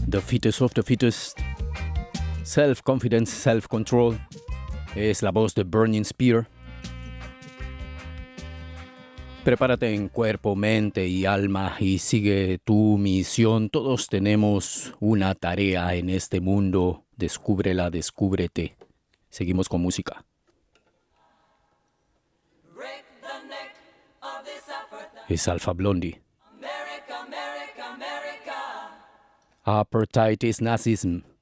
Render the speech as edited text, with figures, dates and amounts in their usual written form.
The fittest of the fittest. Self-confidence, self-control. Es la voz de Burning Spear. Prepárate en cuerpo, mente y alma y sigue tu misión. Todos tenemos una tarea en este mundo. Descúbrela, descúbrete. Seguimos con música. Es Alpha Blondie. Apartheid is Nazism.